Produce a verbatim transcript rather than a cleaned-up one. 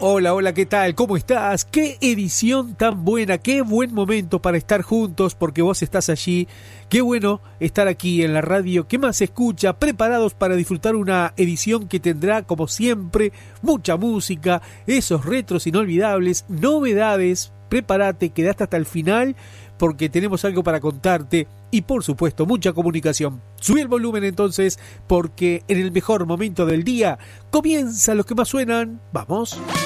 Hola, hola, ¿qué tal? ¿Cómo estás? Qué edición tan buena, qué buen momento para estar juntos porque vos estás allí. Qué bueno estar aquí en la radio que más se escucha, preparados para disfrutar una edición que tendrá, como siempre, mucha música, esos retros inolvidables, novedades. Prepárate, quedaste hasta el final porque tenemos algo para contarte y, por supuesto, mucha comunicación. Subí el volumen entonces porque en el mejor momento del día comienzan los que más suenan. ¡Vamos!